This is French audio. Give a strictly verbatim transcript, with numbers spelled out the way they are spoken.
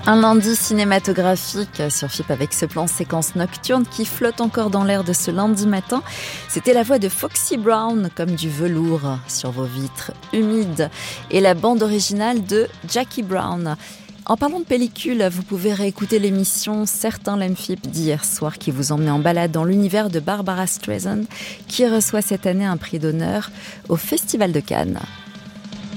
Un lundi cinématographique sur F I P avec ce plan séquence nocturne qui flotte encore dans l'air de ce lundi matin. C'était la voix de Foxy Brown comme du velours sur vos vitres humides et la bande originale de Jackie Brown. En parlant de pellicule, vous pouvez réécouter l'émission Certains l'aiment F I P d'hier soir qui vous emmenait en balade dans l'univers de Barbara Streisand qui reçoit cette année un prix d'honneur au Festival de Cannes.